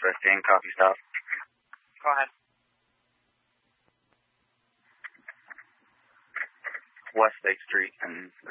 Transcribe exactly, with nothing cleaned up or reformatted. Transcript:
fifteen, copy stop. Go ahead. West State Street and